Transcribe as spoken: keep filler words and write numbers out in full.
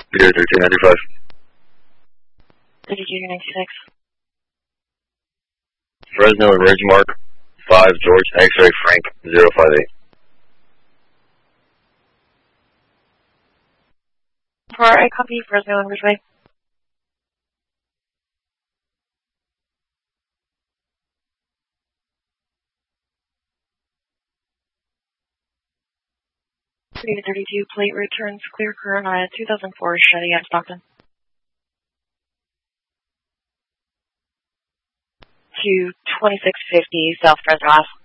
Peter thirteen ninety-five. thirty-two ninety-six. Fresno Emerge Mark five George X-ray Frank zero five eight. For I copy Fresno and Ridgeway. David thirty-two, plate returns clear current on a two thousand four Chevy at Stockton. To twenty-six fifty South Fresno Ave.